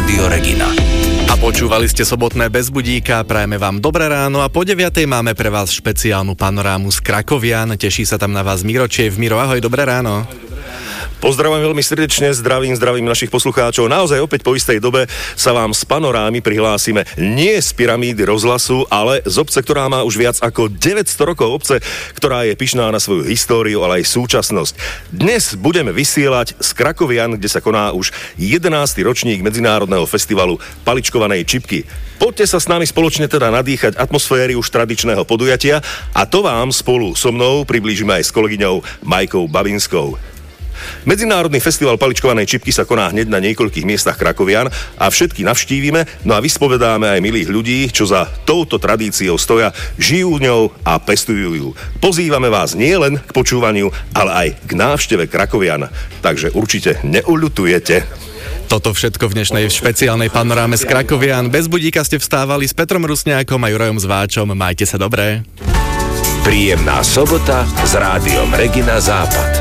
Rádio Regina. A počúvali ste sobotné bez budíka, prajeme vám dobré ráno a po 9:00 máme pre vás špeciálnu panorámu z Krakovian. Teší sa tam na vás Miro Čiev. Miro, ahoj, dobré ráno. Pozdravujem veľmi srdečne, zdravím našich poslucháčov. Naozaj opäť po istej dobe sa vám z panorámy prihlásime nie z pyramídy rozhlasu, ale z obce, ktorá má už viac ako 900 rokov, obce, ktorá je pyšná na svoju históriu, ale aj súčasnosť. Dnes budeme vysielať z Krakovian, kde sa koná už 11. ročník Medzinárodného festivalu paličkovanej čipky. Poďte sa s nami spoločne teda nadýchať atmosféry už tradičného podujatia a to vám spolu so mnou priblížime aj s kolegyňou Majkou Babinskou. Medzinárodný festival paličkovanej čipky sa koná hneď na niekoľkých miestach Krakovian a všetky navštívime, no a vyspovedáme aj milých ľudí, čo za touto tradíciou stoja, žijú ňou a pestujú ju. Pozývame vás nielen k počúvaniu, ale aj k návšteve Krakovian, takže určite neuľutujete. Toto všetko v dnešnej špeciálnej panoráme z Krakovian. Bez budíka ste vstávali s Petrom Rusňákom a Jurajom Zváčom. Majte sa dobré. Príjemná sobota s Rádiom Regina Západ.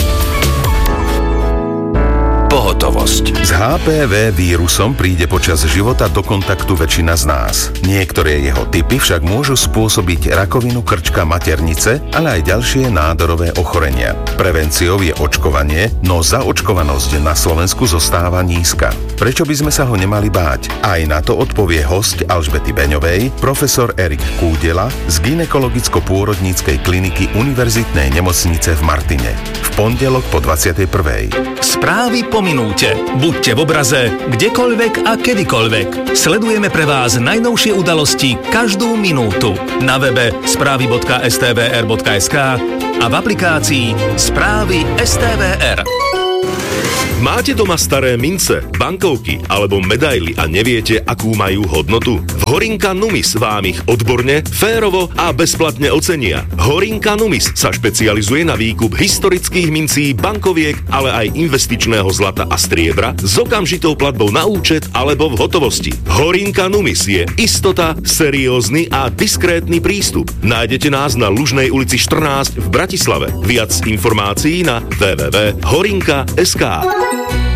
Pohotovosť. S HPV vírusom príde počas života do kontaktu väčšina z nás. Niektoré jeho typy však môžu spôsobiť rakovinu krčka maternice, ale aj ďalšie nádorové ochorenia. Prevenciou je očkovanie, no zaočkovanosť na Slovensku zostáva nízka. Prečo by sme sa ho nemali báť? Aj na to odpovie hosť Alžbety Beňovej, profesor Erik Kúdela z gynekologicko-pôrodníckej kliniky Univerzitnej nemocnice v Martine. V pondelok po 21:00. Správy po minúte. Buďte v obraze, kdekoľvek a kedykoľvek. Sledujeme pre vás najnovšie udalosti každú minútu. Na webe správy.stvr.sk a v aplikácii Správy STVR. Máte doma staré mince, bankovky alebo medaily a neviete, akú majú hodnotu? V Horinka Numis vám ich odborne, férovo a bezplatne ocenia. Horinka Numis sa špecializuje na výkup historických mincí, bankoviek, ale aj investičného zlata a striebra s okamžitou platbou na účet alebo v hotovosti. Horinka Numis je istota, seriózny a diskrétny prístup. Nájdete nás na Lužnej ulici 14 v Bratislave. Viac informácií na www.horinka.sk.